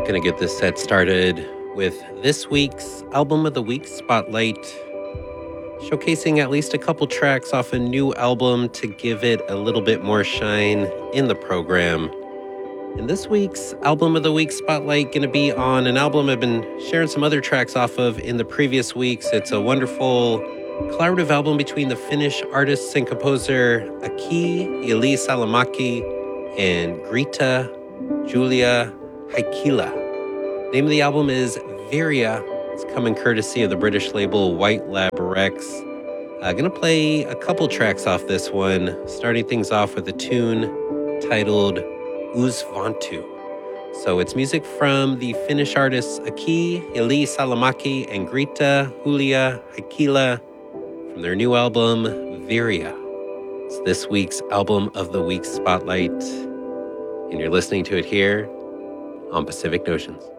Gonna get this set started with this week's Album of the Week Spotlight, showcasing at least a couple tracks off a new album to give it a little bit more shine in the program. And this week's Album of the Week Spotlight gonna be on an album I've been sharing some other tracks off of in the previous weeks. It's a wonderful collaborative album between the Finnish artists and composer Aki Eli Salamaki and Greta Julia Heikkilä. Name of the album is Virya. It's coming courtesy of the British label White Lab Rex. Gonna play a couple tracks off this one, starting things off with a tune titled Uusvantu. So it's music from the Finnish artists Aki Eli Salamaki and Greta Julia Heikkilä from their new album Virya. It's this week's Album of the Week Spotlight, and you're listening to it here on Pacific Notions.